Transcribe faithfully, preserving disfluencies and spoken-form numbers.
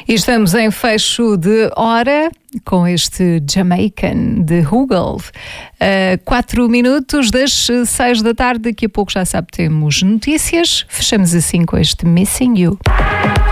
E estamos em fecho de hora com este Jamaican de Google. Uh, quatro minutos das seis da tarde. Daqui a pouco, já sabe, temos notícias. Fechamos assim com este Missing You.